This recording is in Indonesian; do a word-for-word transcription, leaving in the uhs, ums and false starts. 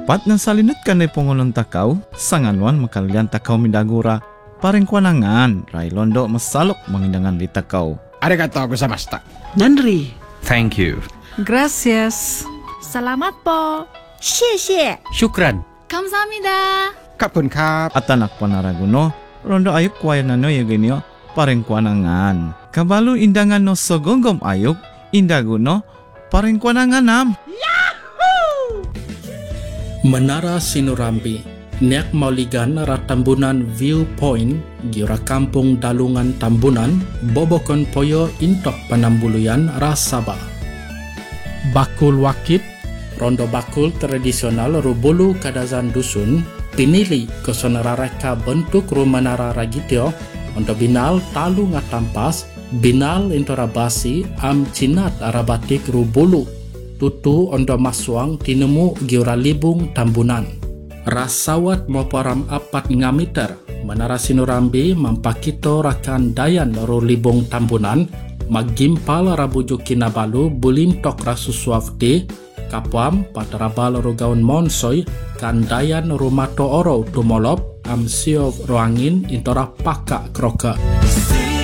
Apat na salinut kan ni pungulong takaw, sanganuan makalian takaw midagura, pareng kwanangan, railondo masalok mangindangan di takaw. Arigatou gozaimashita. Nanri. Thank you. Gracias. Salamat po. 谢谢 Syukran. 감사합니다. Kapun kap. At anak panaraguno, rondo ayok kwaya na no yaginyo, pareng kwanangan. Kabalo indangan no sogonggom ayok, indaguno, pareng kwanangan nam. Menara Sinurambi, Niak Mauligan Ratambunan Viewpoint, Giura Kampung Dalungan Tambunan, Bobokon Poyo Intok Panambuluyan Rasaba. Bakul Wakit, Rondo Bakul Tradisional Rubulu Kadazan Dusun, Pinili Kosonarareka Bentuk Rumanara Ragityo, Ondo Binal Talu Ngatampas, Binal Intorabasi Am Cinat Arabatik Rubulu, Tutu Ondo Maswang Tinemu Giura Libung Tambunan. Rasawat Moparam Apat Ngamiter, Menara Sinurambi Mampakito Rakan Dayan Ro Libung Tambunan, Magimpal Rabuju Kinabalu Bulintok Rasuswafti, Kapuam Patarabal Rogaun Monsoy, Kandayan Rumato Oro Tumolop, Amsio Roangin Intora Paka Kroka.